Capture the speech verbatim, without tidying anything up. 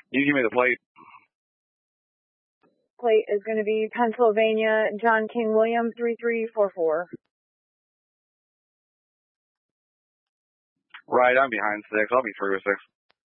You give me the plate. Plate is going to be Pennsylvania, John King William, three three four four. Right, I'm behind six. I'll be three or six.